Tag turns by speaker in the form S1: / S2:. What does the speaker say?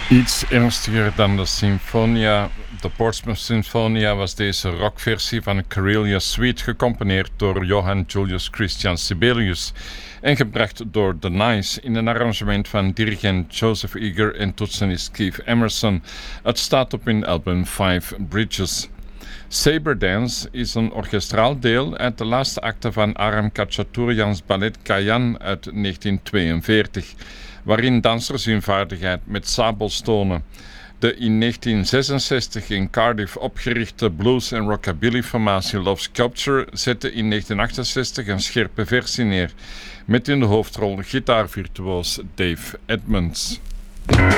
S1: Iets ernstiger dan de Sinfonia. De Portsmouth Sinfonia was deze rockversie van een Karelia Suite gecomponeerd door Johann Julius Christian Sibelius en gebracht door The Nice in een arrangement van dirigent Joseph Eager en toetsenist Keith Emerson. Het staat op hun album Five Bridges. Saberdance is een orkestraal deel uit de laatste acte van Aram Khachaturian's ballet Kayan uit 1942, waarin dansers hun vaardigheid met sabels tonen. De in 1966 in Cardiff opgerichte blues- en rockabilly-formatie Love Sculpture zette in 1968 een scherpe versie neer, met in de hoofdrol gitaarvirtuoos Dave Edmunds.